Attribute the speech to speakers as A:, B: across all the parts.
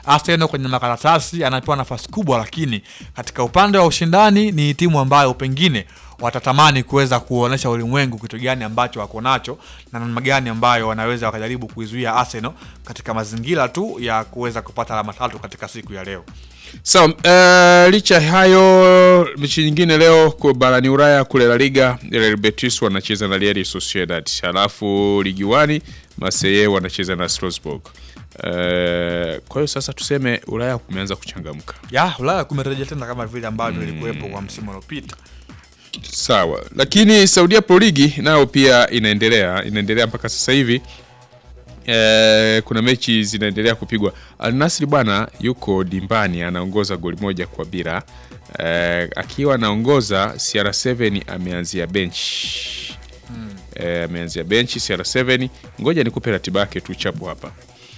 A: Arsenal kwenye makaratasi anapewa nafasi kubwa, lakini katika upande wa ushindani ni timu ambayo pengine watatamani kuweza kuonesha ulimwengu kitu gani ambacho wako nacho na namna gani ambayo wanaweza wakajaribu kuizuia Arsenal katika mazingira tu ya kuweza kupata alama 3 katika siku ya leo.
B: So, licha hayo mechi nyingine leo kwa barani Ulaya kule La Liga, Real Betis wanacheza na Real Sociedad. Halafu Ligi 1 Marseille wanacheza na Strasbourg. Kwa hiyo sasa tuseme Ulaya kumeanza kuchangamka.
A: Ulaya kumerejea tena kama vile ambavyo ilikuwepo kwa msimu uliopita.
B: Sawa, lakini Saudi Pro League nayo pia inaendelea mpaka sasa hivi. Kuna mechi zinaendelea kupigwa. Al Nassr bwana yuko dimbani anaongoza goli 1-0. Akiwa anaongoza CR7 ameanzia bench. Ameanzia bench CR7. Ngoja nikupe ratiba yake tu chapo hapa.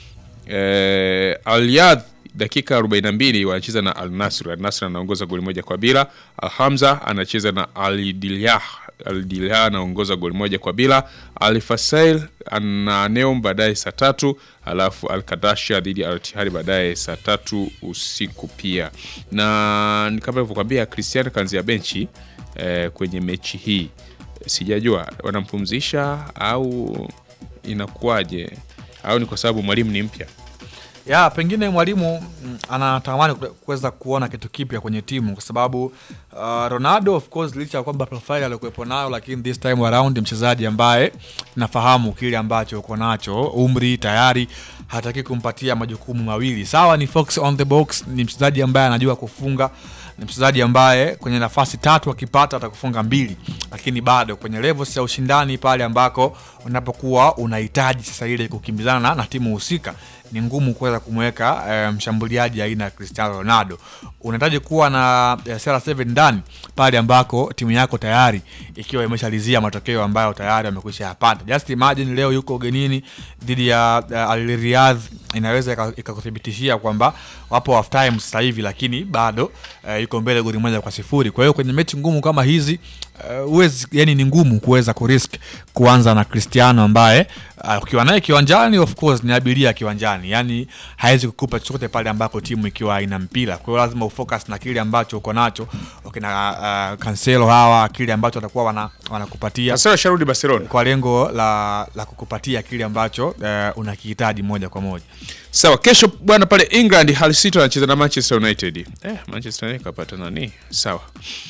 B: Al Riyadh dakika 42 wanacheza na Al Nassr. Al Nassr anaongoza goli 1-0. Al Hamza anacheza na Al Dilyah. Al Dilyah anaongoza goli 1-0. Al Fasail ana Neom baadaye saa 3, alafu Al Qadasha dhidi ya Al Ittihad baadaye saa 3 usiku pia. Na kama nilivyokuambia Cristiano kaanzia benchi kwenye mechi hii. Sijajua wanampumzisha au inakuwaje, au ni kwa sababu mwalimu ni mpya.
A: Pengine mwalimu anatamani kuweza kuona kitu kipya kwenye timu kwa sababu Ronaldo of course licha kwamba profile alikuwepo nayo, lakini this time around mchezaji ambaye nafahamu kile ambacho uko nacho, umri tayari, hataki kumpatia majukumu mawili. Sawa ni Fox on the box, ni mchezaji ambaye anajua kufunga, ni mchezaji ambaye kwenye nafasi 3 akipata atakufunga 2, lakini bado kwenye levels ya ushindani pale ambako unapokuwa unahitaji sasa ile kukimbizana na timu husika, ni ngumu kuweza kumweka mshambuliaji aina ya Cristiano Ronaldo. Unahitaji kuwa na CR7 ndani pale ambako timu yako tayari ikiwa imeshalizia matokeo ambayo tayari wamekwisha yapata. Just imagine leo yuko ugenini dhidi ya Al Riyadh, inaweza ikakuthibitishia kwamba wapo half time sasa hivi, lakini bado yuko mbele goli 1-0. Kwa hiyo kwenye mechi ngumu kama hizi yani ni ngumu kuweza kurisk kuanza na Cristiano ambaye ukiwa naye kiwanjani of course ni abiria kiwanjani, yani haiwezi kukupa chochote pale ambako timu ikiwa ina mpira. Kwa hiyo lazima ufocus na kile ambacho uko nacho. Ukina Cancelo hawa kile ambacho watakuwa wanakupatia.
B: Cancelo sharudi Barcelona
A: kwa lengo la kukupatia kile ambacho unakihitaji moja kwa moja.
B: Sawa, kesho bwana pale England Hull City anacheza na Manchester United. Manchester United kapata nani? Sawa.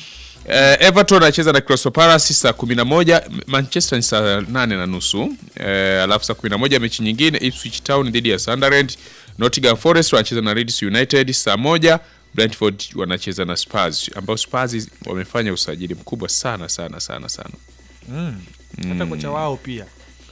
B: Everton anacheza na Crystal Palace saa 11, Manchester ni saa 8:30. Alafu saa 11 mechi nyingine Ipswich Town dhidi ya Sunderland, Nottingham Forest wanacheza na Leeds United saa 1, Brentford wanacheza na Spurs ambao Spurs wamefanya usajili mkubwa sana.
A: Hata kocha wao pia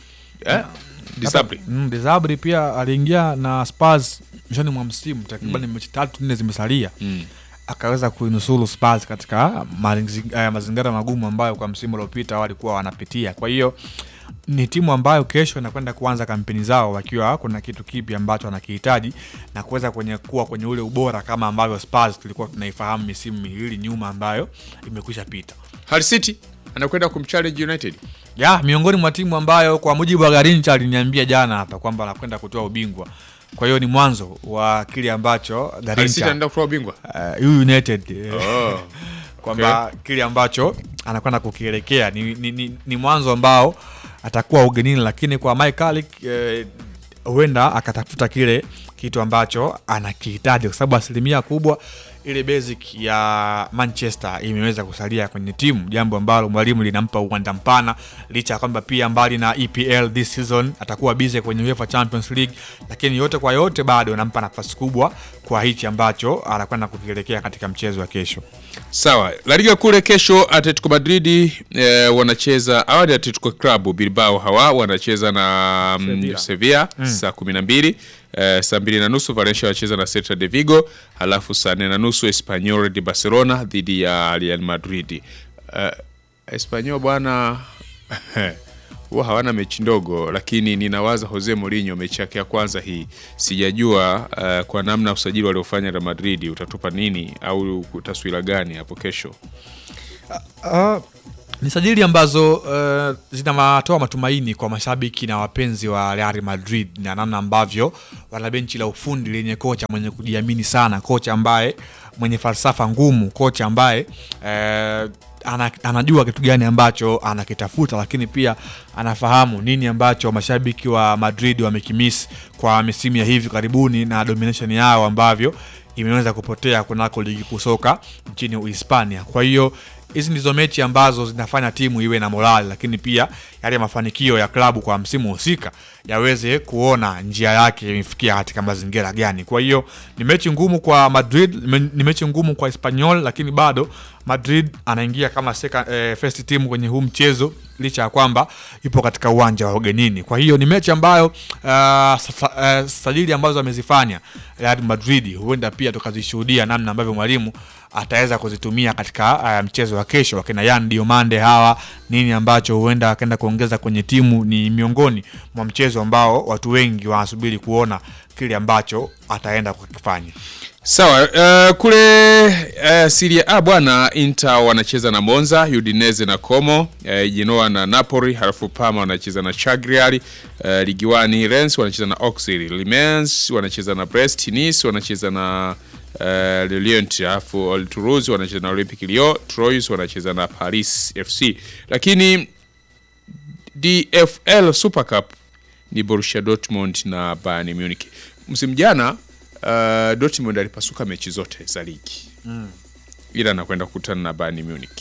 A: Desabri pia aliingia na Spurs mwishoni mwa msimu, takriban mechi 3-4 zimesalia. Akaweza kuinusuru Spurs katika mazingira magumu ambayo kwa msimu uliopita walikuwa wanapitia. Kwa hiyo ni timu ambayo kesho inakwenda kuanza kampeni zao wakiwa kuna kitu kipi ambacho wanakihitaji na kuweza kuwa kwenye ule ubora kama ambavyo Spurs tulikuwa tunaifahamu misimu miwili nyuma ambayo imekwisha pita.
B: Hull City anakwenda kumchallenge United.
A: Miongoni mwa timu ambayo kwa mujibu wa Garincha aliniambia jana hapa kwamba anakwenda kutoa ubingwa. Kwa hiyo ni mwanzo wa kile ambacho Garincha
B: anaenda kutoa ubingwa
A: United. Kwamba kile ambacho anakwenda kukielekea ni mwanzo ambao atakuwa ugenini, lakini kwa Mike Carrick huenda akatafuta kile kitu ambacho anakihitaji kwa sababu asilimia kubwa ile basic ya Manchester imeweza kusalia kwenye timu, jambo ambalo mwalimu linampa uwanda mpana, licha kwamba pia mbali na EPL this season atakuwa busy kwenye UEFA Champions League, lakini yote kwa yote bado anampa nafasi kubwa kwa hichi ambacho anakwenda kukielekea katika mchezo wa kesho.
B: Sawa, La Liga kule kesho Atletico Madrid wanacheza awali Atletico Club Bilbao hawa wanacheza na Sevilla saa 12. Saa 2:30 Valencia wanacheza na Celta de Vigo, halafu saa 4:30 Espanyol de Barcelona dhidi ya Real Madrid. Espanyol bwana huwa hawana mechi ndogo, lakini ninawaza Jose Mourinho mechi yake ya kwanza hii. Sijajua kwa namna usajili waliofanya Real Madrid utatupa nini au taswira gani hapo kesho.
A: Ni sajili ambazo zinatoa matumaini kwa mashabiki na wapenzi wa Real Madrid na namna ambavyo wana benchi la ufundi lenye kocha mwenye kujiamini sana, kocha ambaye mwenye falsafa ngumu, kocha ambaye anajua kitu gani ambacho anakitafuta, lakini pia anafahamu nini ambacho mashabiki wa Madrid wamekimisi kwa misimu ya hivi karibuni na domination yao ambavyo imeweza kupotea kunako ligi kusoka nchini Uhispania. Kwa hiyo hizi ndizo mechi ambazo zinafanya timu iwe na morali, lakini pia yale mafanikio ya klabu kwa msimu husika yaweze kuona njia yake imefikia katika mazingira gani. Kwa hiyo ni mechi ngumu kwa Madrid, ni mechi ngumu kwa Espanyol, lakini bado Madrid anaingia kama first team kwenye huu mchezo licha ya kwamba ipo katika uwanja wa ugenini. Kwa hiyo ni mechi ambayo sajili ambazo amezifanya Real Madrid huenda pia tukazishuhudia namna ambavyo mwalimu ataweza kuzitumia katika mchezo wa kesho. Wakina Yan Diomande hawa, nini ambacho huenda akaenda kuongeza kwenye timu, ni miongoni mwa mchezo ambao watu wengi wanasubiri kuona kile ambacho ataenda kukifanya.
B: Sawa, kule Serie A bwana, Inter wanacheza na Monza, Udinese na Como, Genoa na Napoli, halafu Parma wanacheza na Cagliari, Ligue 1 Rennes wanacheza na Auxerre, Limens wanacheza na Brest, Nice wanacheza na Lorient, halafu Toulouse wanacheza na Olympique Lyon, Troyes wanacheza na Paris FC. Lakini DFL Super Cup ni Borussia Dortmund na Bayern Munich. Msimu jana Dortmund alipasuka mechi zote za ligi. Ila anakwenda kukutana na Bayern Munich.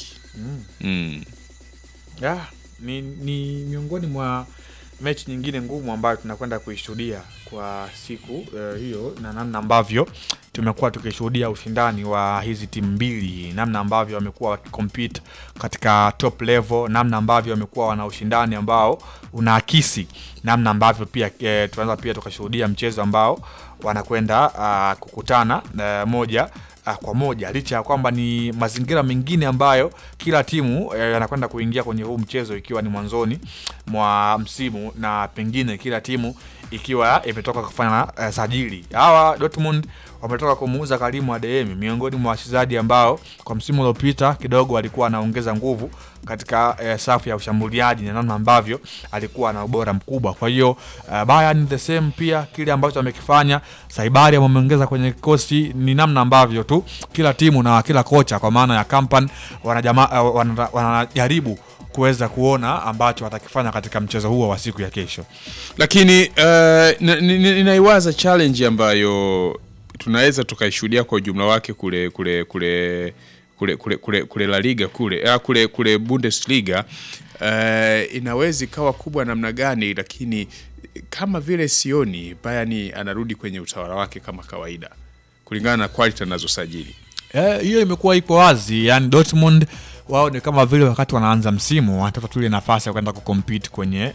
A: Ni miongoni mwa mechi nyingine ngumu ambayo tunakwenda kuishuhudia kwa siku hiyo, na namna ambavyo tumekuwa tukishuhudia ushindani wa hizi timu mbili, namna ambavyo wamekuwa wakicompete katika top level, namna ambavyo wamekuwa wana ushindani ambao unaakisi namna ambavyo pia tunaanza pia tukashuhudia mchezo ambao wanakwenda kukutana moja kwa moja, licha ya kwamba ni mazingira mengine ambayo kila timu yanakwenda kuingia kwenye huu mchezo ikiwa ni mwanzoni mwa msimu, na pengine kila timu ikiwa imetoka kufanya sajili. Hawa Dortmund wametoka kumuuza Karim Adeyemi, miongoni mwa wachezaji ambao kwa msimu uliopita kidogo alikuwa anaongeza nguvu katika safu ya ushambuliaji na namna ambavyo alikuwa na ubora mkubwa. Kwa hiyo Bayern the same, pia kile ambacho wamekifanya Saibari wameongeza kwenye kikosi, ni namna ambavyo tu kila timu na kila kocha kwa maana ya Kampan wanajaribu kuweza kuona ambacho watakifanya katika mchezo huo wa siku ya kesho.
B: Lakini ninaiwaza challenge ambayo tunaweza tukaishuhudia kwa ujumla wake kule La Liga kule Bundesliga, inaweza ikawa kubwa namna gani, lakini kama vile sioni Bayern anarudi kwenye utawala wake kama kawaida kulingana na quality anazosajili.
A: Hiyo imekuwa iko wazi, yani Dortmund wao ni kama vile wakati wanaanza msimu wanataka tu ile nafasi ya kwenda kucompete kwenye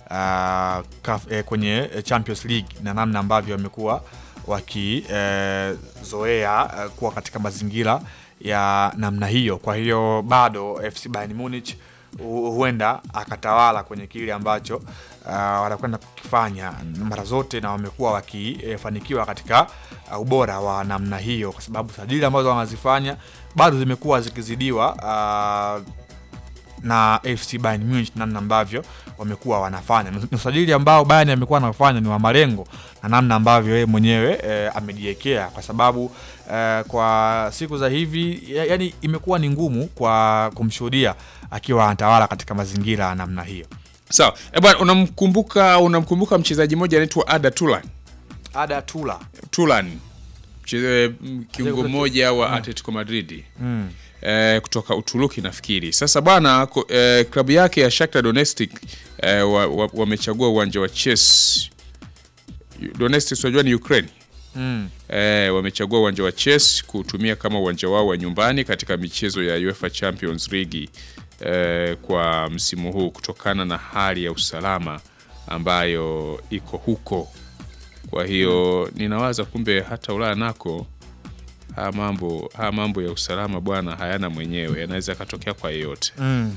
A: kwenye Champions League, na namna ambavyo wamekuwa wakizoea kuwa katika mazingira ya namna hiyo. Kwa hiyo bado FC Bayern Munich huenda akatawala kwenye kile ambacho wanakwenda kukifanya mara zote, na wamekuwa wakifanikiwa katika ubora wa namna hiyo, kwa sababu sajili ambazo wanazifanya bado zimekuwa zikizidiwa na FC Bayern Munich, namna ambavyo wamekuwa wanafanya. Ni sajili ambao Bayern amekuwa anafanya ni wa malengo na namna ambavyo yeye mwenyewe amejiwekea, kwa sababu kwa siku za hivi yani imekuwa ni ngumu kwa kumshuhudia akiwa anatawala katika mazingira namna hiyo.
B: Sawa. Bwana, unamkumbuka mchezaji mmoja anaitwa Ada Turan, kiungo mmoja wa Atletico Madrid. Kutoka Uturuki nafikiri. Sasa bwana, klabu yake ya Shakhtar Donetsk wamechagua uwanja wa Chess. Donetsk unajua ni Ukraine. Wamechagua uwanja wa Chess kutumia kama uwanja wao wa nyumbani katika michezo ya UEFA Champions League kwa msimu huu, kutokana na hali ya usalama ambayo iko huko. Kwa hiyo ninawaza kumbe hata Ulaya nako haya mambo ya usalama bwana hayana mwenyewe, yanaweza katokea kwa yeyote.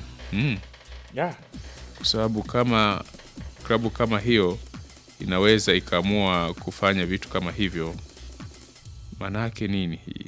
B: Kwa sababu kama klabu kama hiyo inaweza ikaamua kufanya vitu kama hivyo, maana yake nini hii?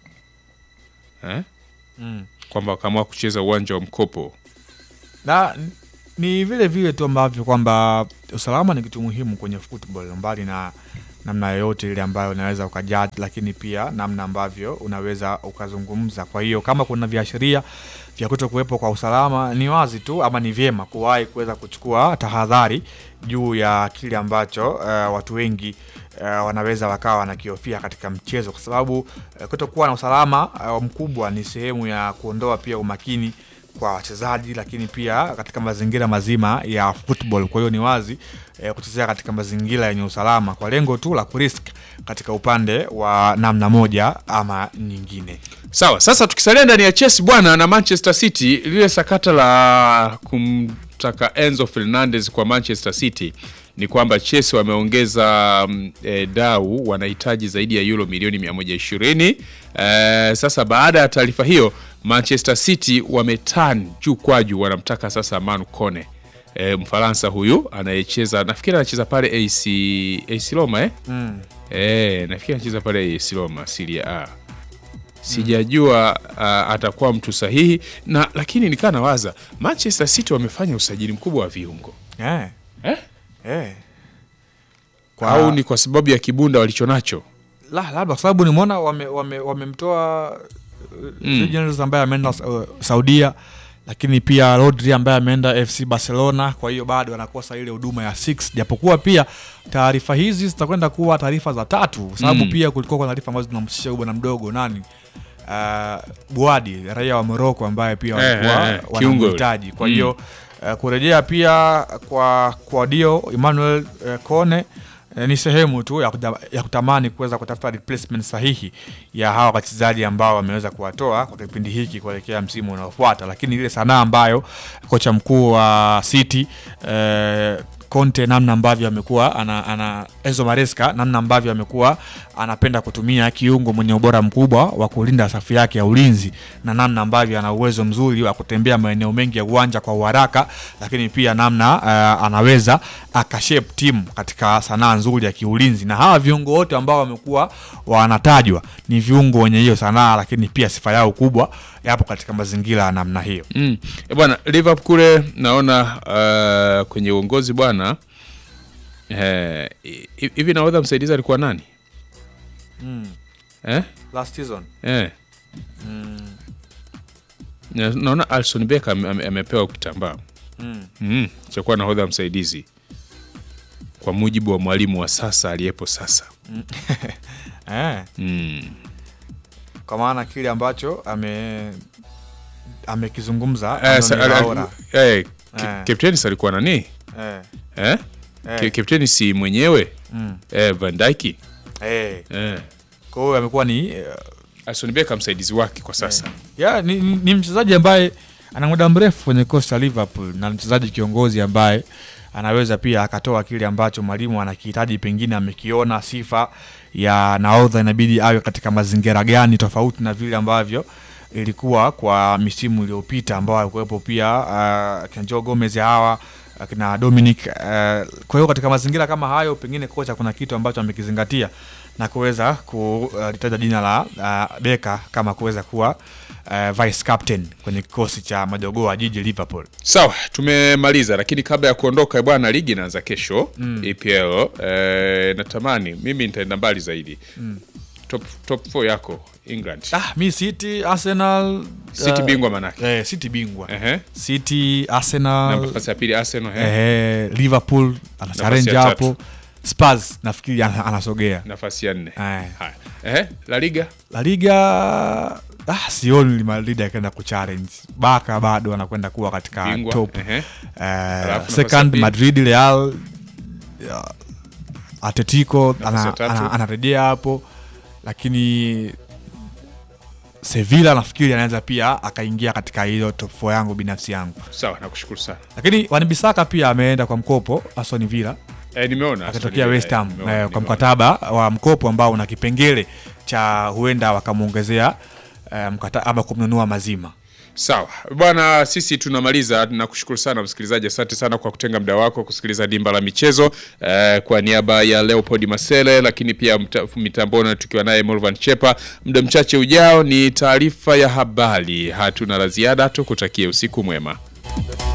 B: Kwamba kama kucheza uwanja wa mkopo.
A: Na ni vile vile tu ambavyo kwamba usalama ni kitu muhimu kwenye football, mbali na namna yoyote ile ambayo unaweza ukajudge, lakini pia namna ambavyo unaweza ukazungumza. Kwa hiyo kama kuna viashiria vya kutokuwepo kwa usalama, ni wazi tu ama ni vyema kuwahi kuweza kuchukua tahadhari juu ya kile ambacho watu wengi wanaweza wakawa wanakiofia katika mchezo, kwa sababu kutokuwa na usalama mkubwa ni sehemu ya kuondoa pia umakini kwa wachezaji, lakini pia katika mazingira mazima ya football. Kwa hiyo ni wazi kuchezea katika mazingira yenye usalama kwa lengo tu la kurisk katika upande wa namna moja ama nyingine.
B: Sawa, sasa tukisalia ndani ya Chelsea bwana na Manchester City, lile sakata la kumtaka Enzo Fernandez kwa Manchester City ni kwamba Chelsea wameongeza dau, wanahitaji zaidi ya euro milioni 120. Sasa baada ya taarifa hiyo, Manchester City wameturn juu kwa juu, wanamtaka sasa Manu Kone, Mfaransa huyu anayecheza, nafikiri anacheza pale AC Roma nafikiri anacheza pale AC Roma Serie A. Sijajua atakuwa mtu sahihi, na lakini nikaa nawaza Manchester City wamefanya usajili mkubwa wa viungo. Au ni kwa sababu ya kibunda walichonacho?
A: Labda kwa sababu nimeona wamemtoa Legends ambaye ameenda Saudia, lakini pia Rodri ambaye ameenda FC Barcelona. Kwa hiyo bado wanakosa ile huduma ya 6, japokuwa pia taarifa hizi zitakwenda kuwa taarifa za 3, kwa sababu pia kulikuwa kuna taarifa ambazo zinamhusisha bwana mdogo nani Buadi, raia wa Morocco ambaye pia walikuwa wanamhitaji. Kwa hiyo kurejea pia kwa Dio Emmanuel Kone ni sehemu tu ya kutamani kuweza kutafuta replacement sahihi ya hawa wachezaji ambao wameweza kuwatoa kwa kipindi hiki kuelekea msimu unaofuata. Lakini ile sanaa ambayo kocha mkuu wa City Conte, namna ambavyo amekuwa ana Enzo Maresca, namna ambavyo amekuwa anapenda kutumia kiungo mwenye ubora mkubwa wa kulinda safu yake ya ulinzi, na namna ambavyo ana uwezo mzuri wa kutembea maeneo mengi ya uwanja kwa haraka, lakini pia namna anaweza akashape timu katika sanaa nzuri ya kiulinzi. Na hawa viungo wote ambao wamekuwa wanatajwa ni viungo wenye hiyo sanaa, lakini pia sifa yao kubwa yapo katika mazingira ya namna hiyo.
B: Bwana Liverpool kule naona kwenye uongozi bwana hivi nahodha msaidizi alikuwa nani?
A: Last season.
B: Naona Alisson Becker amepewa kitambaa. Chakuwa nahodha msaidizi kwa mujibu wa mwalimu wa sasa aliyepo sasa.
A: Kwa maana kile ambacho amekizungumza
B: kapteni alikuwa nani? Kapteni si mwenyewe Van Dijk.
A: Kwa hiyo amekuwa ni
B: Alisson Becker msaidizi wake kwa sasa.
A: Ni mchezaji ambaye ana muda mrefu kwenye kocha Liverpool, na mchezaji kiongozi ambaye anaweza pia akatoa kile ambacho mwalimu anakihitaji, pengine amekiona sifa ya nahodha inabidi awe katika mazingira gani, tofauti na vile ambavyo ilikuwa kwa misimu iliyopita ambao alikuwepo pia kina Joe Gomez hawa kina Dominic. Kwa hiyo katika mazingira kama hayo, pengine kocha kuna kitu ambacho amekizingatia na kuweza kulitaja jina la Becker kama kuweza kuwa vice captain kwenye kikosi cha majogoo wa jiji Liverpool.
B: Sawa, tumemaliza, lakini kabla ya kuondoka bwana, ligi inaanza kesho EPL. Natamani mimi nitaenda mbali zaidi. Top 4 yako England.
A: Mi City, Arsenal,
B: City bingwa manake.
A: City bingwa. City, Arsenal.
B: Nafasi ya pili Arsenal.
A: Liverpool ana challenge hapo. Spurs nafikiri anasogea
B: nafasi ya 4. Haya. La
A: Liga sioni Madrid akaenda kuchallenge. Barca bado anakwenda kuwa katika bingwa, top. Second Madrid, Real, Atletico anarejea hapo, lakini Sevilla nafikiri anaweza pia akaingia katika hiyo top 4 yangu binafsi yangu.
B: Sawa, nakushukuru sana.
A: Lakini Wan-Bissaka pia ameenda kwa mkopo Aston Villa.
B: Nimeona
A: akatokea West Ham kwa mkataba wa mkopo ambao una kipengele cha huenda wakamuongezea mkataba ama kumnunua mazima.
B: Sawa bwana, sisi tunamaliza. Nakushukuru sana msikilizaji, asante sana kwa kutenga muda wako kusikiliza Dimba la Michezo. Kwa niaba ya Leopold Masele, lakini pia mitamboni tukiwa naye Morvan Chepa. Muda mchache ujao ni taarifa ya habari. Hatuna la ziada, tukutakie usiku mwema.